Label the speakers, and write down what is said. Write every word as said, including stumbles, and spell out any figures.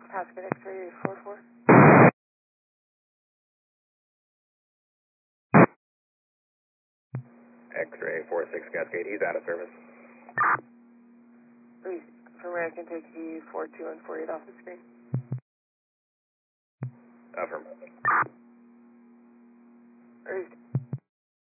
Speaker 1: Pascal X-ray four four.
Speaker 2: X-ray four six Cascade, he's out of service.
Speaker 1: Please, for American Turkey four two and four eight off the screen.
Speaker 2: Affirm.